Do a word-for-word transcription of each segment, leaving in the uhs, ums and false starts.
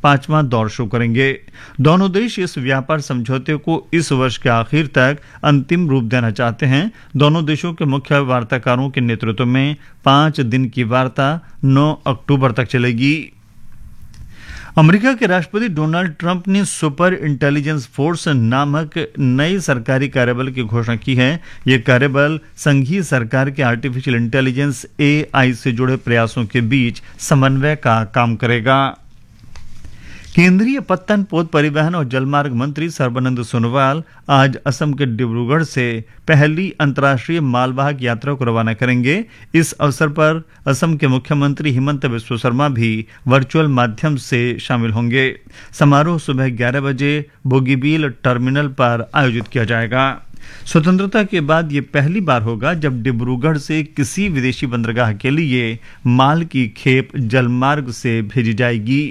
पांचवां दौर शुरू करेंगे। दोनों देश इस व्यापार समझौते को इस वर्ष के आखिर तक अंतिम रूप देना चाहते हैं। दोनों देशों के मुख्य वार्ताकारों के नेतृत्व में पांच दिन की वार्ता नौ अक्टूबर तक चलेगी। अमेरिका के राष्ट्रपति डोनाल्ड ट्रंप ने सुपर इंटेलिजेंस फोर्स नामक नई सरकारी कार्यबल की घोषणा की है। यह कार्यबल संघीय सरकार के आर्टिफिशियल इंटेलिजेंस ए आई से जुड़े प्रयासों के बीच समन्वय का काम करेगा। केंद्रीय पत्तन पोत परिवहन और जलमार्ग मंत्री सर्बानंद सोनोवाल आज असम के डिब्रूगढ़ से पहली अंतर्राष्ट्रीय मालवाहक यात्रा को रवाना करेंगे। इस अवसर पर असम के मुख्यमंत्री हिमंत बिस्वा शर्मा भी वर्चुअल माध्यम से शामिल होंगे। समारोह सुबह ग्यारह बजे बोगीबील टर्मिनल पर आयोजित किया जाएगा। स्वतंत्रता के बाद ये पहली बार होगा जब डिब्रूगढ़ से किसी विदेशी बंदरगाह के लिए माल की खेप जलमार्ग से भेजी जाएगी।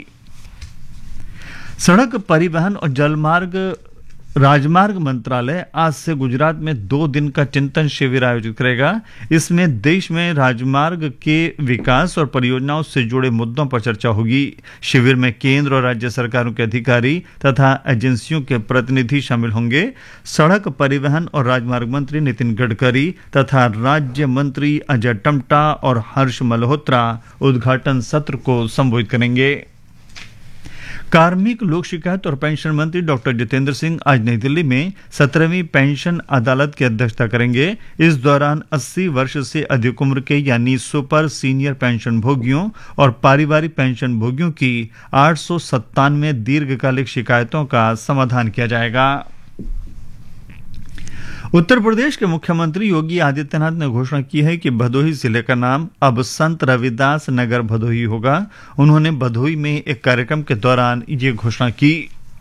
सड़क परिवहन और जलमार्ग राजमार्ग मंत्रालय आज से गुजरात में दो दिन का चिंतन शिविर आयोजित करेगा। इसमें देश में राजमार्ग के विकास और परियोजनाओं से जुड़े मुद्दों पर चर्चा होगी। शिविर में केंद्र और राज्य सरकारों के अधिकारी तथा एजेंसियों के प्रतिनिधि शामिल होंगे। सड़क परिवहन और राजमार्ग मंत्री नितिन गडकरी तथा राज्य मंत्री अजय टम्टा और हर्ष मल्होत्रा उद्घाटन सत्र को संबोधित करेंगे। कार्मिक लोक शिकायत और पेंशन मंत्री डॉक्टर जितेंद्र सिंह आज नई दिल्ली में सत्रहवीं पेंशन अदालत की अध्यक्षता करेंगे। इस दौरान अस्सी वर्ष से अधिक उम्र के यानी सुपर सीनियर पेंशन भोगियों और पारिवारिक पेंशन भोगियों की आठ सौ सत्तानवे दीर्घकालिक शिकायतों का समाधान किया जाएगा। उत्तर प्रदेश के मुख्यमंत्री योगी आदित्यनाथ ने घोषणा की है कि भदोही जिले का नाम अब संत रविदास नगर भदोही होगा। उन्होंने भदोही में एक कार्यक्रम के दौरान ये घोषणा की।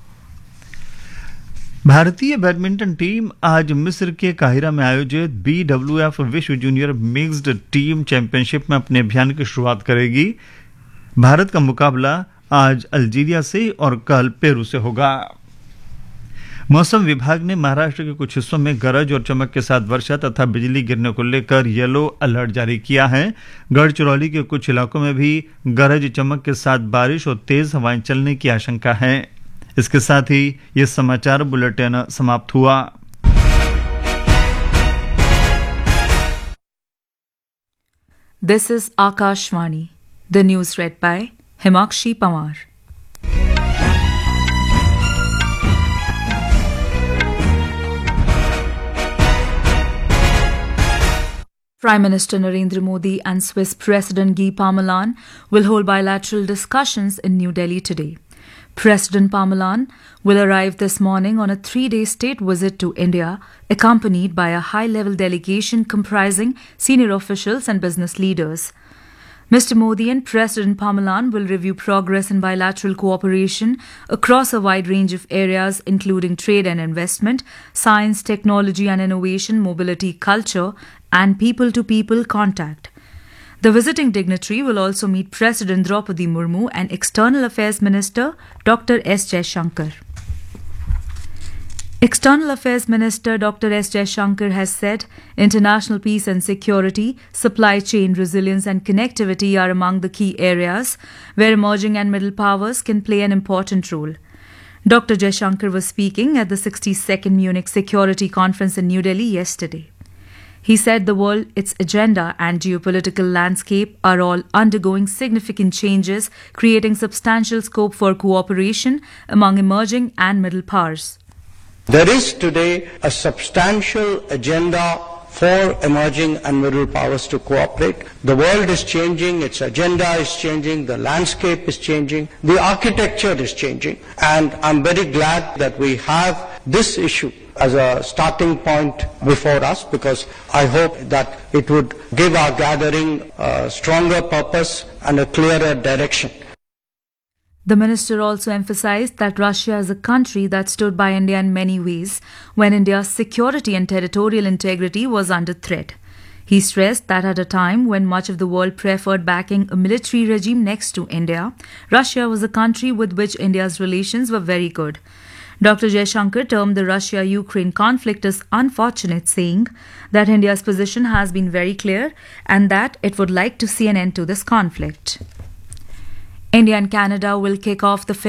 भारतीय बैडमिंटन टीम आज मिस्र के काहिरा में आयोजित बी डब्ल्यू एफ विश्व जूनियर मिक्स्ड टीम चैंपियनशिप में अपने अभियान की शुरुआत करेगी। भारत का मुकाबला आज अल्जीरिया से और कल पेरू से होगा। मौसम विभाग ने महाराष्ट्र के कुछ हिस्सों में गरज और चमक के साथ वर्षा तथा बिजली गिरने को लेकर येलो अलर्ट जारी किया है। गढ़चिरौली के कुछ इलाकों में भी गरज चमक के साथ बारिश और तेज हवाएं चलने की आशंका है। इसके साथ ही ये समाचार बुलेटिन समाप्त हुआ। This is Akashvani, the news red bye Himakshi Panwar. Prime Minister Narendra Modi and Swiss President Guy Parmelin will hold bilateral discussions in New Delhi today. President Parmelin will arrive this morning on a three-day state visit to India, accompanied by a high-level delegation comprising senior officials and business leaders. Mister Modi and President Parmelin will review progress in bilateral cooperation across a wide range of areas including trade and investment, science, technology and innovation, mobility, culture and people-to-people contact. The visiting dignitary will also meet President Draupadi Murmu and External Affairs Minister Doctor S. Jaishankar. External Affairs Minister Doctor S. Jaishankar has said international peace and security, supply chain resilience and connectivity are among the key areas where emerging and middle powers can play an important role. Doctor Jaishankar was speaking at the sixty-second Munich Security Conference in New Delhi yesterday. He said the world, its agenda and geopolitical landscape are all undergoing significant changes, creating substantial scope for cooperation among emerging and middle powers. There is today a substantial agenda for emerging and middle powers to cooperate. The world is changing, its agenda is changing, the landscape is changing, the architecture is changing, and I'm very glad that we have this issue as a starting point before us, because I hope that it would give our gathering a stronger purpose and a clearer direction. The minister also emphasized that Russia is a country that stood by India in many ways when India's security and territorial integrity was under threat. He stressed that at a time when much of the world preferred backing a military regime next to India, Russia was a country with which India's relations were very good. Doctor Jaishankar termed the Russia-Ukraine conflict as unfortunate, saying that India's position has been very clear and that it would like to see an end to this conflict. India and Canada will kick off the